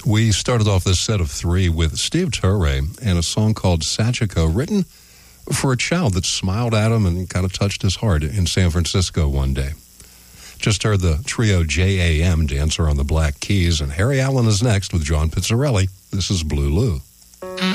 We started off this set of three with Steve Turre and a song called Sachiko, written for a child that smiled at him and kind of touched his heart in San Francisco one day. Just heard the trio JAM, Dancer on the Black Keys, and Harry Allen is next with John Pizzarelli. This is Blue Lou.